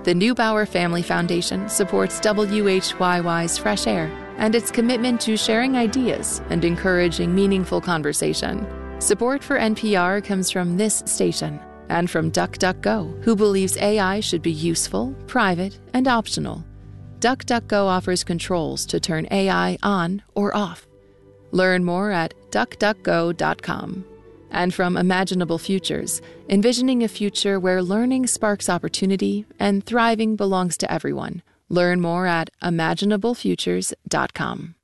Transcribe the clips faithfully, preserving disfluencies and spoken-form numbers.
The Neubauer Family Foundation supports W H Y Y's Fresh Air and its commitment to sharing ideas and encouraging meaningful conversation. Support for N P R comes from this station and from DuckDuckGo, who believes A I should be useful, private, and optional. DuckDuckGo offers controls to turn A I on or off. Learn more at duck duck go dot com. And from Imaginable Futures, envisioning a future where learning sparks opportunity and thriving belongs to everyone. Learn more at imaginable futures dot com.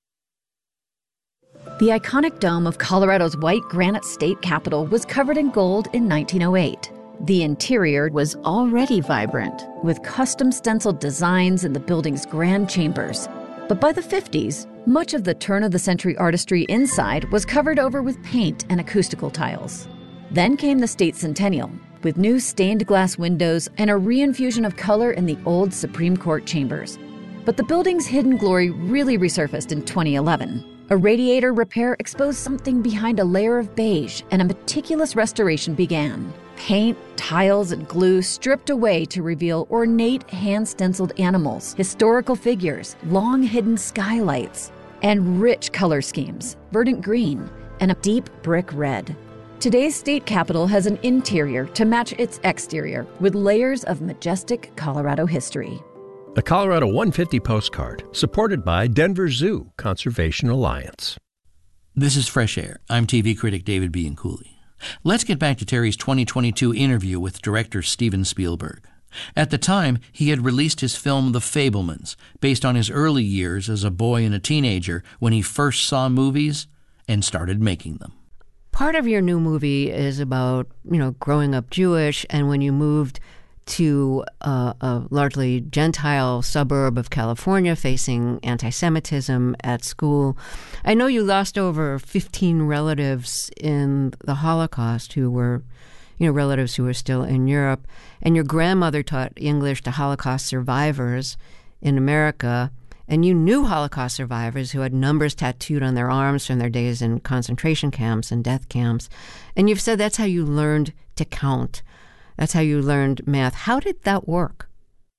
The iconic dome of Colorado's white granite state capitol was covered in gold in nineteen oh eight. The interior was already vibrant, with custom stenciled designs in the building's grand chambers. But by the fifties, much of the turn-of-the-century artistry inside was covered over with paint and acoustical tiles. Then came the state centennial, with new stained glass windows and a reinfusion of color in the old Supreme Court chambers. But the building's hidden glory really resurfaced in twenty eleven. A radiator repair exposed something behind a layer of beige, and a meticulous restoration began. Paint, tiles, and glue stripped away to reveal ornate hand-stenciled animals, historical figures, long-hidden skylights, and rich color schemes, verdant green, and a deep brick red. Today's state capitol has an interior to match its exterior with layers of majestic Colorado history. A Colorado one fifty postcard, supported by Denver Zoo Conservation Alliance. This is Fresh Air. I'm T V critic David Bianculli. Let's get back to Terry's twenty twenty-two interview with director Steven Spielberg. At the time, he had released his film The Fabelmans, based on his early years as a boy and a teenager when he first saw movies and started making them. Part of your new movie is about, you know, growing up Jewish, and when you moved to uh, a largely Gentile suburb of California facing anti-Semitism at school. I know you lost over fifteen relatives in the Holocaust who were, you know, relatives who were still in Europe, and your grandmother taught English to Holocaust survivors in America, and you knew Holocaust survivors who had numbers tattooed on their arms from their days in concentration camps and death camps, and you've said that's how you learned to count. That's how you learned math. How did that work?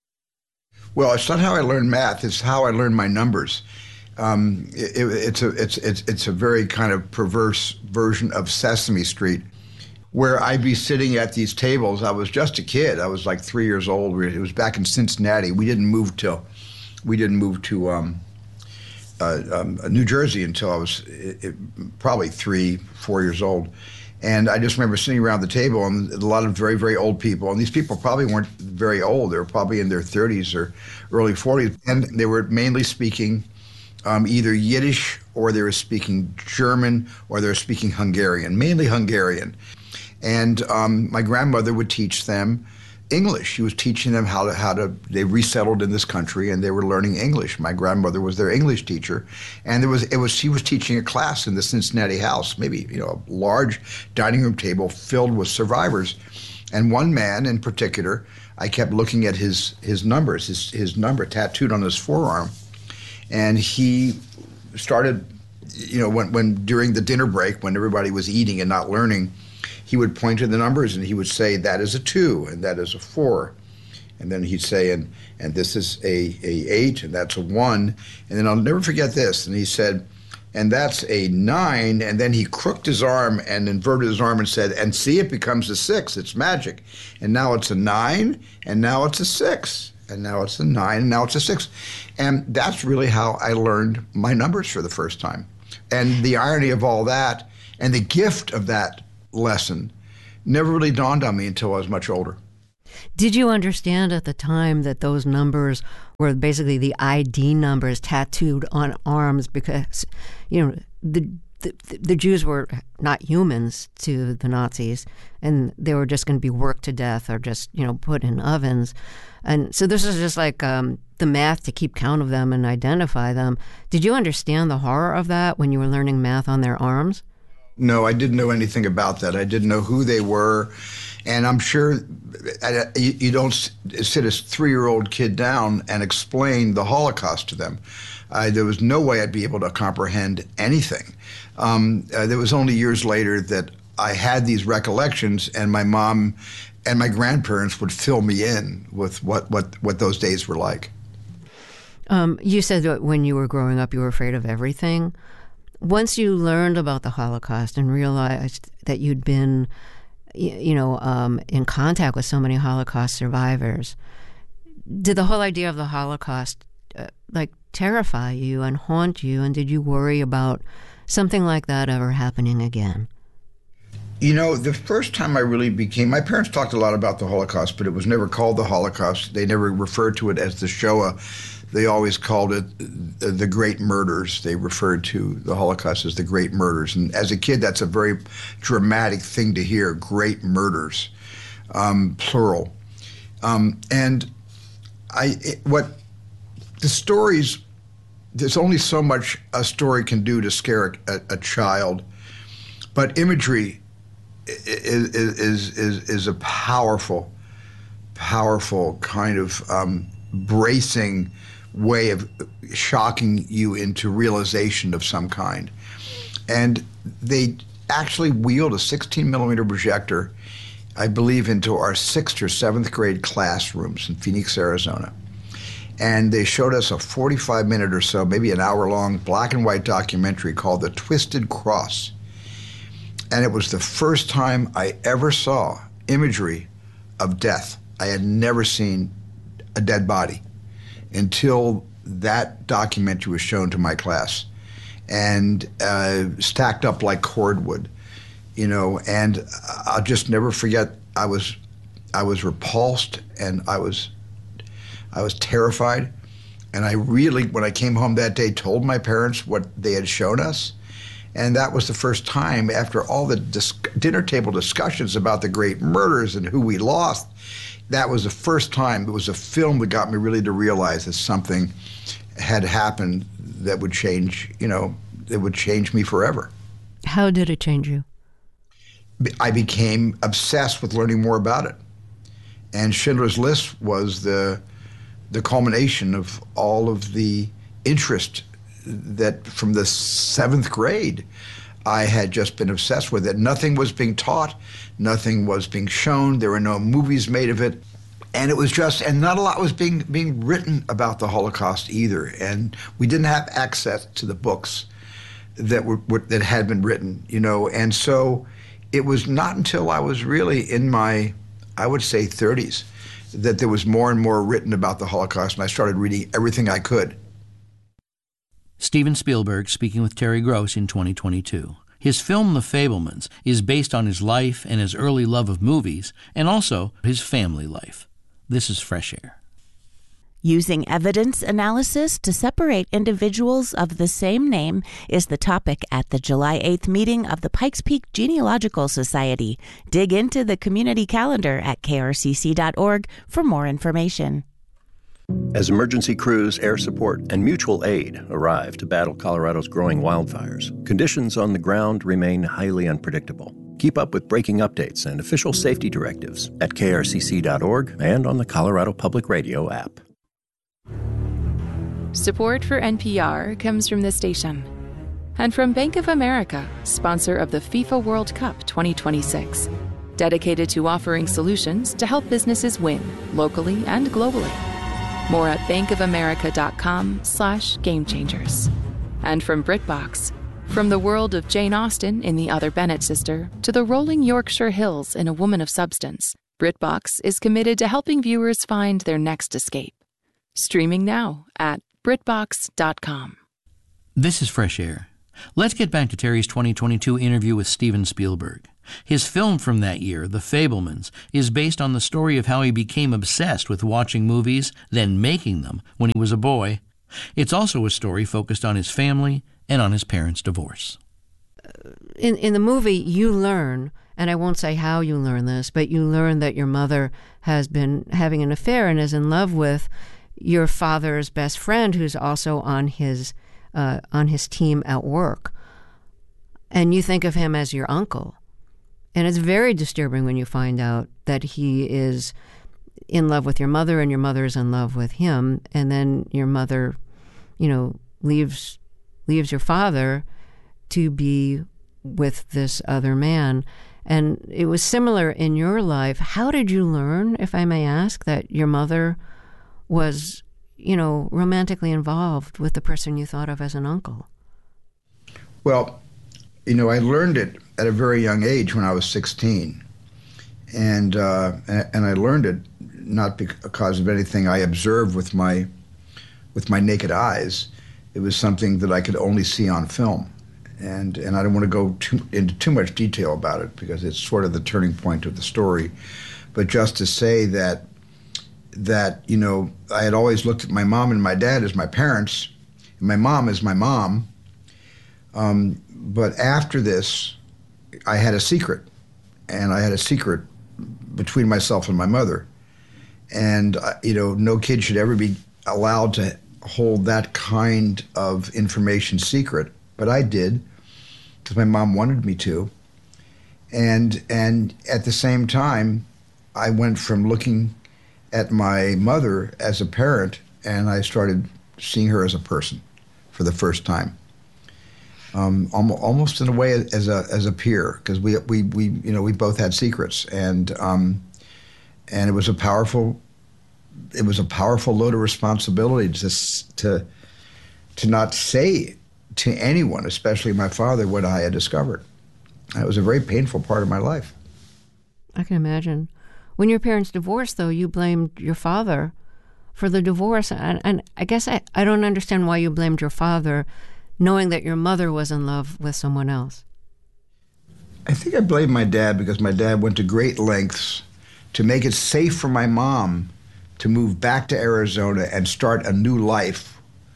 Well, it's not how I learned math. It's how I learned my numbers. Um, it, it's a it's it's it's a very kind of perverse version of Sesame Street, where I'd be sitting at these tables. I was just a kid. I was like three years old. It was back in Cincinnati. We didn't move till we didn't move to um, uh, um, New Jersey until I was it, it, probably three, four years old. And I just remember sitting around the table and a lot of very, very old people. And these people probably weren't very old. They were probably in their thirties or early forties. And they were mainly speaking um, either Yiddish, or they were speaking German, or they were speaking Hungarian, mainly Hungarian. And um, my grandmother would teach them English. She was teaching them how to, how to, they resettled in this country and they were learning English. My grandmother was their English teacher. And there was, it was, she was teaching a class in the Cincinnati house, maybe, you know, a large dining room table filled with survivors. And one man in particular, I kept looking at his, his numbers, his, his number tattooed on his forearm. And he started, you know, when, when during the dinner break, when everybody was eating and not learning, he would point to the numbers and he would say, that is a two and that is a four. And then he'd say, and and this is a, a eight and that's a one. And then I'll never forget this. And he said, and that's a nine. And then he crooked his arm and inverted his arm and said, and see, it becomes a six. It's magic. And now it's a nine and now it's a six. And now it's a nine and now it's a six. And that's really how I learned my numbers for the first time. And the irony of all that and the gift of that lesson never really dawned on me until I was much older. Did you understand at the time that those numbers were basically the I D numbers tattooed on arms because, you know, the, the the Jews were not humans to the Nazis, and they were just going to be worked to death or just, you know, put in ovens. And so this is just like um, the math to keep count of them and identify them. Did you understand the horror of that when you were learning math on their arms? No, I didn't know anything about that. I didn't know who they were. And I'm sure you don't sit a three-year-old kid down and explain the Holocaust to them. Uh, there was no way I'd be able to comprehend anything. Um, uh, there was only years later that I had these recollections, and my mom and my grandparents would fill me in with what, what, what those days were like. Um, you said that when you were growing up, you were afraid of everything. Once you learned about the Holocaust and realized that you'd been, you know, um, in contact with so many Holocaust survivors, did the whole idea of the Holocaust, uh, like, terrify you and haunt you? And did you worry about something like that ever happening again? You know, the first time I really became, my parents talked a lot about the Holocaust, but it was never called the Holocaust. They never referred to it as the Shoah. They always called it the Great Murders. They referred to the Holocaust as the Great Murders. And as a kid, that's a very dramatic thing to hear, Great Murders, um, plural. Um, and I, it, what the stories, there's only so much a story can do to scare a, a child, but imagery is, is, is, is a powerful, powerful kind of um, bracing way of shocking you into realization of some kind. And they actually wheeled a sixteen millimeter projector, I believe, into our sixth or seventh grade classrooms in Phoenix, Arizona. And they showed us a forty-five minute or so, maybe an hour long, black and white documentary called The Twisted Cross. And it was the first time I ever saw imagery of death. I had never seen a dead body until that documentary was shown to my class, and uh, stacked up like cordwood, you know. And I'll just never forget. I was, I was repulsed, and I was, I was terrified, and I really, when I came home that day, told my parents what they had shown us, and that was the first time, after all the dis- dinner table discussions about the great murders and who we lost. That was the first time it was a film that got me really to realize that something had happened that would change, you know, that would change me forever. How did it change you? I became obsessed with learning more about it. And Schindler's List was the the culmination of all of the interest that from the seventh grade I had just been obsessed with it. Nothing was being taught, nothing was being shown, there were no movies made of it. And it was just, and not a lot was being being written about the Holocaust either. And we didn't have access to the books that were, were that had been written, you know. And so it was not until I was really in my, I would say, thirties, that there was more and more written about the Holocaust, and I started reading everything I could. Steven Spielberg speaking with Terry Gross in twenty twenty-two. His film The Fabelmans is based on his life and his early love of movies, and also his family life. This is Fresh Air. Using evidence analysis to separate individuals of the same name is the topic at the July eighth meeting of the Pikes Peak Genealogical Society. Dig into the community calendar at k r c c dot org for more information. As emergency crews, air support, and mutual aid arrive to battle Colorado's growing wildfires, conditions on the ground remain highly unpredictable. Keep up with breaking updates and official safety directives at k r c c dot org and on the Colorado Public Radio app. Support for N P R comes from this station and from Bank of America, sponsor of the FIFA World Cup twenty twenty-six, dedicated to offering solutions to help businesses win locally and globally. More at bankofamerica.com slash game changers. And from BritBox, from the world of Jane Austen in The Other Bennett Sister to the rolling Yorkshire Hills in A Woman of Substance, BritBox is committed to helping viewers find their next escape. Streaming now at britbox dot com. This is Fresh Air. Let's get back to Terry's twenty twenty-two interview with Steven Spielberg. His film from that year, The Fabelmans, is based on the story of how he became obsessed with watching movies, then making them when he was a boy. It's also a story focused on his family and on his parents' divorce. In in the movie, you learn, and I won't say how you learn this, but you learn that your mother has been having an affair and is in love with your father's best friend, who's also on his uh, on his team at work. And you think of him as your uncle. And it's very disturbing when you find out that he is in love with your mother and your mother is in love with him. And then your mother, you know, leaves leaves your father to be with this other man. And it was similar in your life. How did you learn, if I may ask, that your mother was, you know, romantically involved with the person you thought of as an uncle? Well, you know, I learned it at a very young age when I was sixteen. And, uh, and I learned it not because of anything I observed with my, with my naked eyes. It was something that I could only see on film. And, and I don't want to go too, into too much detail about it because it's sort of the turning point of the story. But just to say that, that, you know, I had always looked at my mom and my dad as my parents, and my mom as my mom. Um, but after this, I had a secret, and I had a secret between myself and my mother. And, uh, you know, no kid should ever be allowed to hold that kind of information secret, but I did, because my mom wanted me to. And, and at the same time, I went from looking at my mother as a parent, and I started seeing her as a person for the first time. Um, almost in a way as a as a peer, because we we we you know we both had secrets, and um, and it was a powerful it was a powerful load of responsibility to to to not say to anyone, especially my father, what I had discovered. It was a very painful part of my life. I can imagine. When your parents divorced, though, you blamed your father for the divorce, and, and I guess I, I don't understand why you blamed your father, knowing that your mother was in love with someone else. I think I blamed my dad because my dad went to great lengths to make it safe for my mom to move back to Arizona and start a new life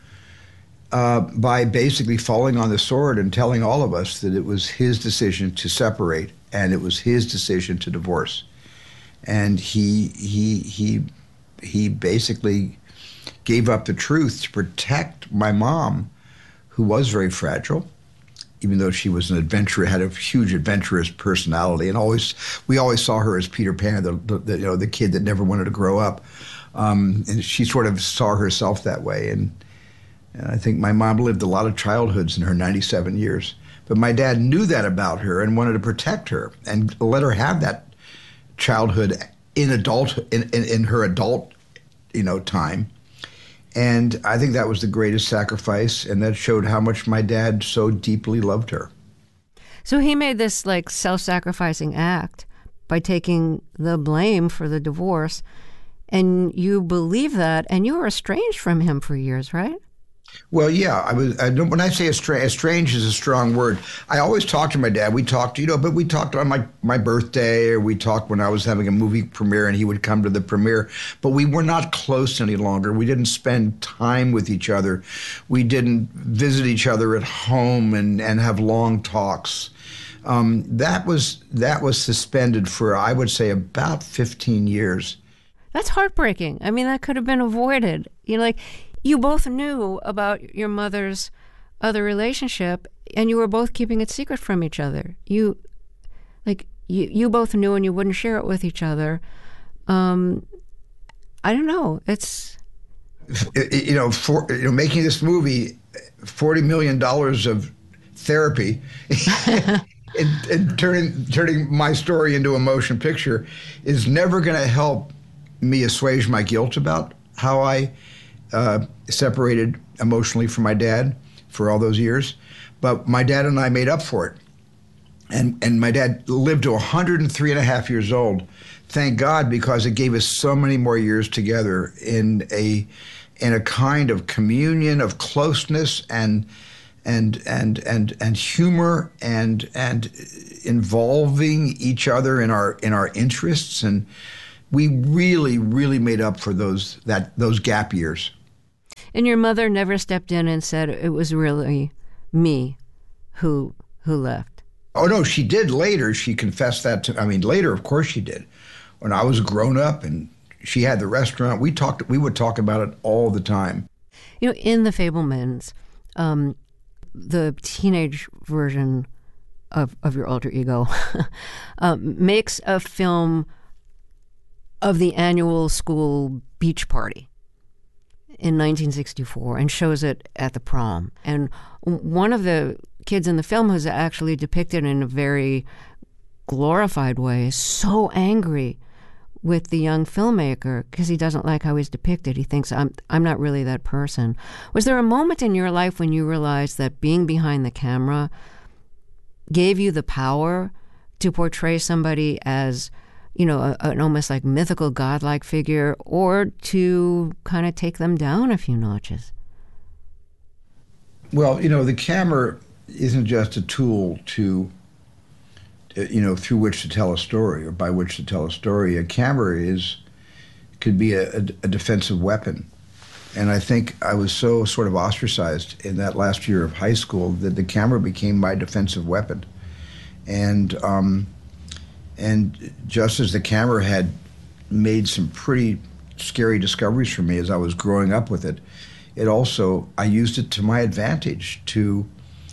uh, by basically falling on the sword and telling all of us that it was his decision to separate and it was his decision to divorce. And he he he he basically gave up the truth to protect my mom, who was very fragile, even though she was an adventurer, had a huge adventurous personality, and always we always saw her as Peter Pan, the, the, the you know the kid that never wanted to grow up, um, and she sort of saw herself that way. And, and I think my mom lived a lot of childhoods in her ninety-seven years, but my dad knew that about her and wanted to protect her and let her have that childhood in adult in, in, in her adult you know time. And I think that was the greatest sacrifice, and that showed how much my dad so deeply loved her. So he made this like self-sacrificing act by taking the blame for the divorce, and you believe that, and you were estranged from him for years, right? Well, yeah, I was. I don't, when I say estranged, estranged is a strong word. I always talked to my dad. We talked, you know, but we talked on my, my birthday, or we talked when I was having a movie premiere, and he would come to the premiere. But we were not close any longer. We didn't spend time with each other. We didn't visit each other at home and, and have long talks. Um, that was that was suspended for, I would say, about fifteen years. That's heartbreaking. I mean, that could have been avoided. You know, like. You both knew about your mother's other relationship, and you were both keeping it secret from each other. You, like, you, you both knew, and you wouldn't share it with each other. Um, I don't know. It's, you know, for you know, making this movie, forty million dollars of therapy, and, and turning turning my story into a motion picture, is never going to help me assuage my guilt about how I. Uh, separated emotionally from my dad for all those years. But my dad and I made up for it. And and my dad lived to one hundred three and a half years old. Thank God, because it gave us so many more years together in a in a kind of communion of closeness and and and and and humor and and involving each other in our in our interests. And we really, really made up for those that those gap years. And your mother never stepped in and said it was really me who who left. Oh no, she did later. She confessed that to. I mean, later, of course, she did. When I was grown up and she had the restaurant, we talked. We would talk about it all the time. You know, in The Fabelmans, um, the teenage version of of your alter ego um, makes a film of the annual school beach party in nineteen sixty-four and shows it at the prom. And one of the kids in the film was actually depicted in a very glorified way, is so angry with the young filmmaker because he doesn't like how he's depicted. He thinks, I'm I'm not really that person. Was there a moment in your life when you realized that being behind the camera gave you the power to portray somebody as, you know, a, an almost like mythical godlike figure, or to kind of take them down a few notches? Well, you know, the camera isn't just a tool to, you know, through which to tell a story or by which to tell a story. A camera is, could be a, a, a defensive weapon. And I think I was so sort of ostracized in that last year of high school that the camera became my defensive weapon. And, um, and just as the camera had made some pretty scary discoveries for me as I was growing up with it, it also, I used it to my advantage to,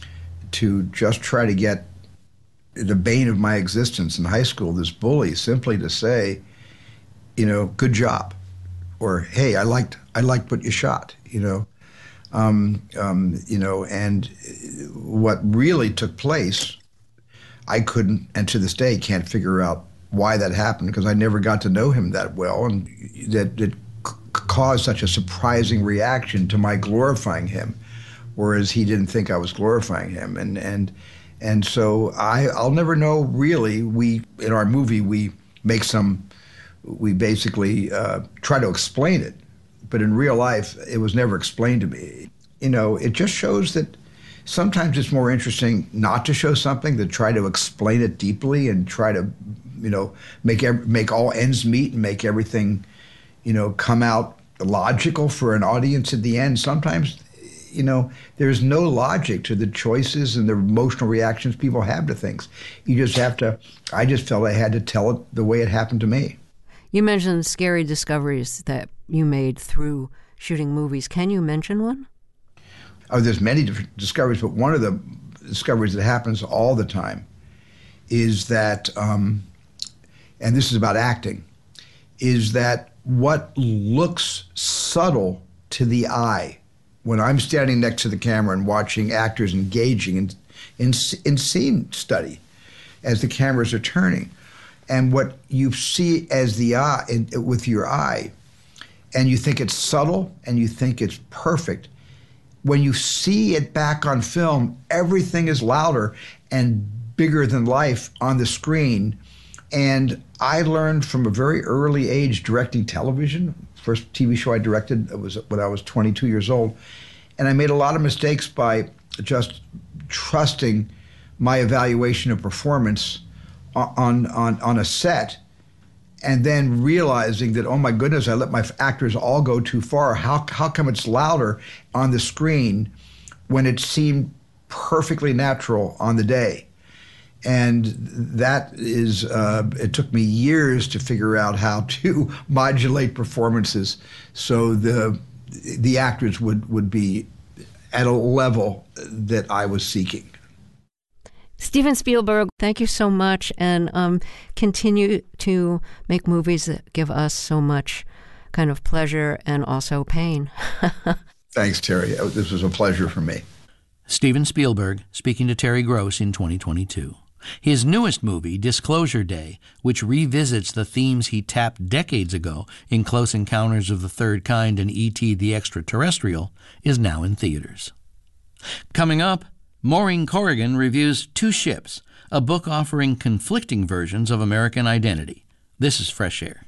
to just try to get the bane of my existence in high school, this bully, simply to say, you know, good job, or hey, I liked, I liked what you shot, you know, um, um, you know, and what really took place, I couldn't, and to this day can't figure out why that happened, because I never got to know him that well, and that it c- caused such a surprising reaction to my glorifying him, whereas he didn't think I was glorifying him, and and. And so I, I'll never know, really. We, in our movie, we make some, we basically uh, try to explain it. But in real life, it was never explained to me. You know, it just shows that sometimes it's more interesting not to show something than try to explain it deeply and try to, you know, make ev- make all ends meet and make everything, you know, come out logical for an audience at the end. Sometimes, you know, there's no logic to the choices and the emotional reactions people have to things. You just have to, I just felt I had to tell it the way it happened to me. You mentioned scary discoveries that you made through shooting movies. Can you mention one? Oh, there's many different discoveries, but one of the discoveries that happens all the time is that, um, and this is about acting, is that what looks subtle to the eye, when I'm standing next to the camera and watching actors engaging in, in, in scene study as the cameras are turning, and what you see as the eye, in, with your eye, and you think it's subtle and you think it's perfect, when you see it back on film, everything is louder and bigger than life on the screen. And I learned from a very early age directing television. First T V show I directed was when I was twenty-two years old. And I made a lot of mistakes by just trusting my evaluation of performance on, on, on a set, and then realizing that, oh my goodness, I let my actors all go too far. How, how come it's louder on the screen when it seemed perfectly natural on the day? And that is, uh, it took me years to figure out how to modulate performances so the the actors would, would be at a level that I was seeking. Steven Spielberg, thank you so much, and um, continue to make movies that give us so much kind of pleasure and also pain. Thanks, Terry. This was a pleasure for me. Steven Spielberg speaking to Terry Gross in twenty twenty-two. His newest movie, Disclosure Day, which revisits the themes he tapped decades ago in Close Encounters of the Third Kind and E T the Extraterrestrial, is now in theaters. Coming up, Maureen Corrigan reviews Two Ships, a book offering conflicting versions of American identity. This is Fresh Air.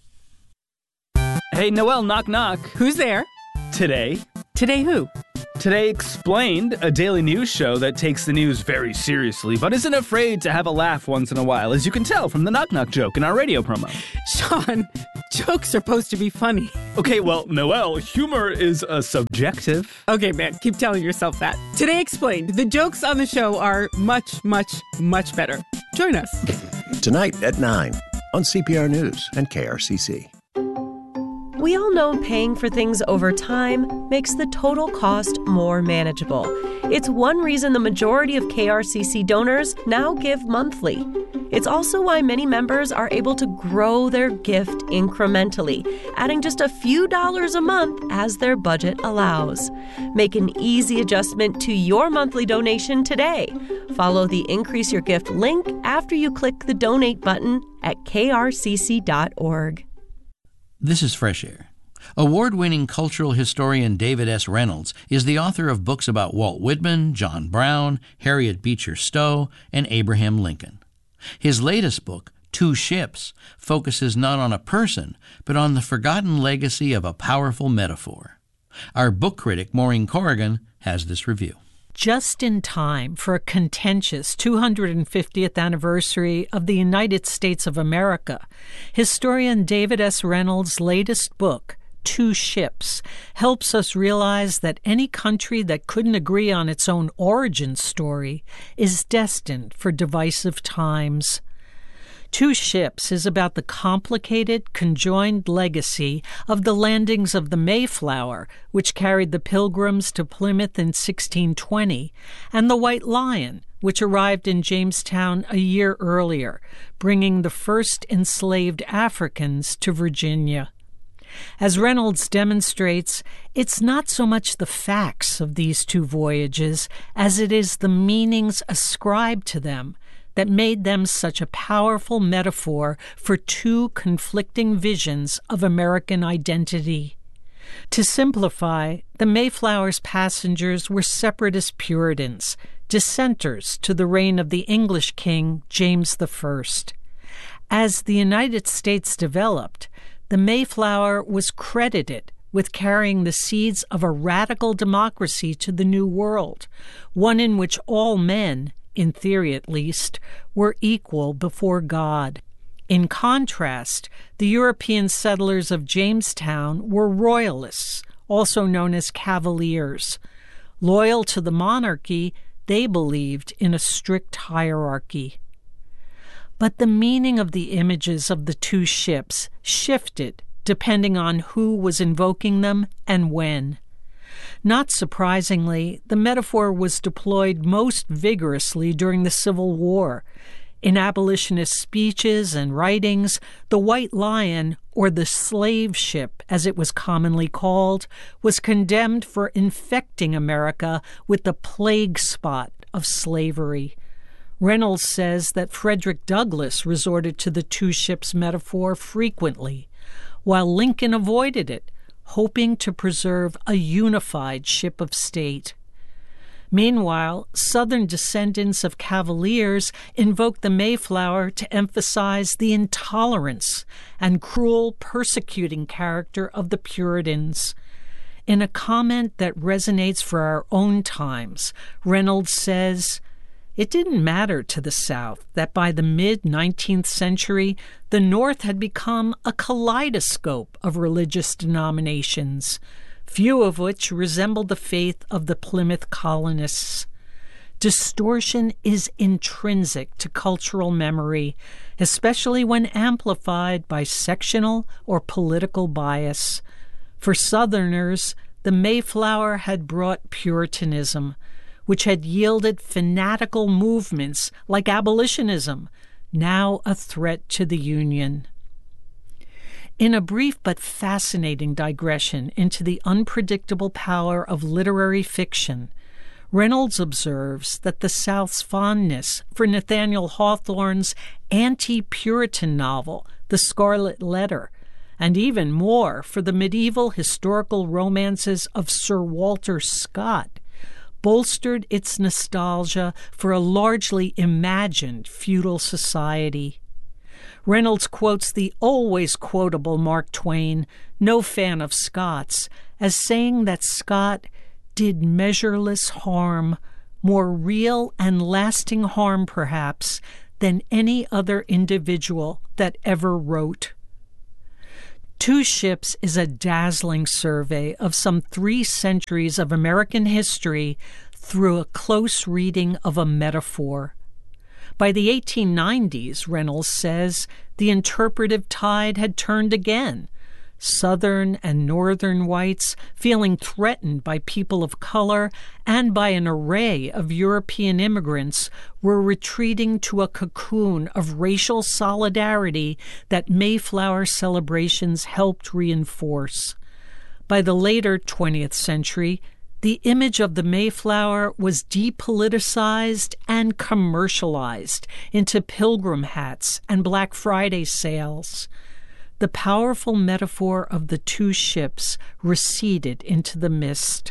Hey, Noelle, knock knock. Who's there? Today. Today who? Today Explained, a daily news show that takes the news very seriously, but isn't afraid to have a laugh once in a while, as you can tell from the knock knock joke in our radio promo. Sean, jokes are supposed to be funny. Okay, well, Noelle, humor is a subjective. Okay, man, keep telling yourself that. Today Explained, the jokes on the show are much, much, much better. Join us. Tonight at nine on C P R News and K R C C. We all know paying for things over time makes the total cost more manageable. It's one reason the majority of K R C C donors now give monthly. It's also why many members are able to grow their gift incrementally, adding just a few dollars a month as their budget allows. Make an easy adjustment to your monthly donation today. Follow the Increase Your Gift link after you click the donate button at k r c c dot org. This is Fresh Air. Award-winning cultural historian David S. Reynolds is the author of books about Walt Whitman, John Brown, Harriet Beecher Stowe, and Abraham Lincoln. His latest book, Two Ships, focuses not on a person, but on the forgotten legacy of a powerful metaphor. Our book critic, Maureen Corrigan, has this review. Just in time for a contentious two hundred fiftieth anniversary of the United States of America, historian David S. Reynolds' latest book, Two Ships, helps us realize that any country that couldn't agree on its own origin story is destined for divisive times. Two Ships is about the complicated, conjoined legacy of the landings of the Mayflower, which carried the Pilgrims to Plymouth in sixteen twenty, and the White Lion, which arrived in Jamestown a year earlier, bringing the first enslaved Africans to Virginia. As Reynolds demonstrates, it's not so much the facts of these two voyages as it is the meanings ascribed to them that made them such a powerful metaphor for two conflicting visions of American identity. To simplify, the Mayflower's passengers were separatist Puritans, dissenters to the reign of the English king James the First. As the United States developed, the Mayflower was credited with carrying the seeds of a radical democracy to the New World, one in which all men, in theory at least, were equal before God. In contrast, the European settlers of Jamestown were royalists, also known as Cavaliers. Loyal to the monarchy, they believed in a strict hierarchy. But the meaning of the images of the two ships shifted depending on who was invoking them and when. Not surprisingly, the metaphor was deployed most vigorously during the Civil War. In abolitionist speeches and writings, the White Lion, or the slave ship as it was commonly called, was condemned for infecting America with the plague spot of slavery. Reynolds says that Frederick Douglass resorted to the two ships metaphor frequently, while Lincoln avoided it, hoping to preserve a unified ship of state. Meanwhile, Southern descendants of Cavaliers invoked the Mayflower to emphasize the intolerance and cruel, persecuting character of the Puritans. In a comment that resonates for our own times, Reynolds says, "It didn't matter to the South that by the mid-nineteenth century, the North had become a kaleidoscope of religious denominations, few of which resembled the faith of the Plymouth colonists. Distortion is intrinsic to cultural memory, especially when amplified by sectional or political bias. For Southerners, the Mayflower had brought Puritanism, which had yielded fanatical movements like abolitionism, now a threat to the Union." In a brief but fascinating digression into the unpredictable power of literary fiction, Reynolds observes that the South's fondness for Nathaniel Hawthorne's anti-Puritan novel, The Scarlet Letter, and even more for the medieval historical romances of Sir Walter Scott, bolstered its nostalgia for a largely imagined feudal society. Reynolds quotes the always quotable Mark Twain, no fan of Scott's, as saying that Scott did measureless harm, more real and lasting harm, perhaps, than any other individual that ever wrote. Two Ships is a dazzling survey of some three centuries of American history through a close reading of a metaphor. By the eighteen nineties, Reynolds says, the interpretive tide had turned again. Southern and Northern whites feeling threatened by people of color and by an array of European immigrants, were retreating to a cocoon of racial solidarity that Mayflower celebrations helped reinforce. By the later twentieth century, the image of the Mayflower was depoliticized and commercialized into pilgrim hats and Black Friday sales. The powerful metaphor of the two ships receded into the mist.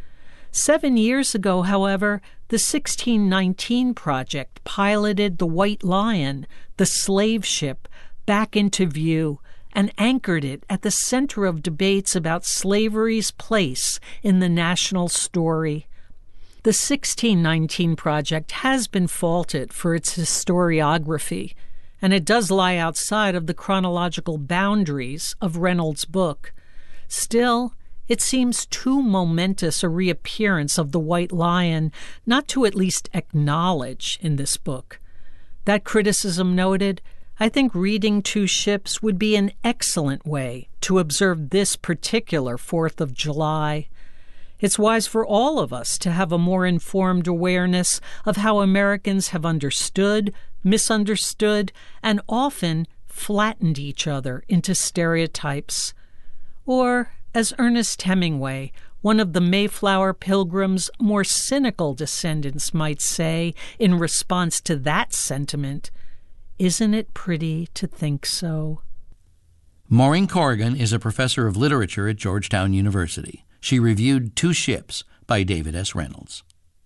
Seven years ago, however, the sixteen nineteen Project piloted the White Lion, the slave ship, back into view and anchored it at the center of debates about slavery's place in the national story. The sixteen nineteen Project has been faulted for its historiography, and it does lie outside of the chronological boundaries of Reynolds' book. Still, it seems too momentous a reappearance of the White Lion not to at least acknowledge in this book. That criticism noted, I think reading Two Ships would be an excellent way to observe this particular fourth of July. It's wise for all of us to have a more informed awareness of how Americans have understood, misunderstood, and often flattened each other into stereotypes. Or, as Ernest Hemingway, one of the Mayflower Pilgrims' more cynical descendants might say in response to that sentiment, isn't it pretty to think so? Maureen Corrigan is a professor of literature at Georgetown University. She reviewed Two Ships by David S. Reynolds.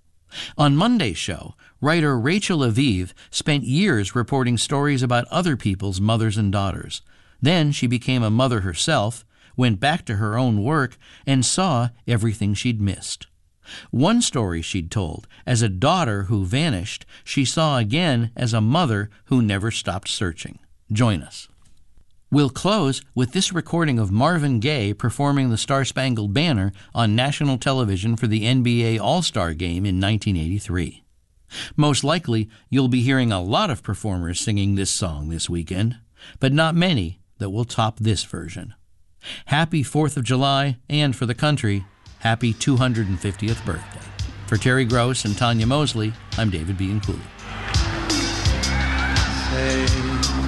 On Monday's show, writer Rachel Aviv spent years reporting stories about other people's mothers and daughters. Then she became a mother herself, went back to her own work, and saw everything she'd missed. One story she'd told, as a daughter who vanished, she saw again as a mother who never stopped searching. Join us. We'll close with this recording of Marvin Gaye performing the Star-Spangled Banner on national television for the N B A All-Star Game in nineteen eighty-three. Most likely, you'll be hearing a lot of performers singing this song this weekend, but not many that will top this version. Happy fourth of July, and for the country, happy two hundred fiftieth birthday. For Terry Gross and Tanya Mosley, I'm David Bianculli. Say